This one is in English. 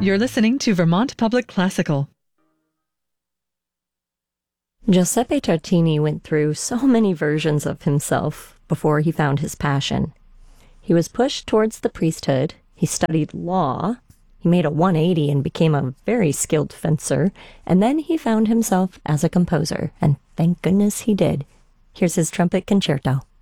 You're listening to Vermont Public Classical. Giuseppe Tartini went through so many versions of himself before he found his passion. He was pushed towards the priesthood, he studied law, he made a 180 and became a very skilled fencer, and then he found himself as a composer, and thank goodness he did. Here's his trumpet concerto.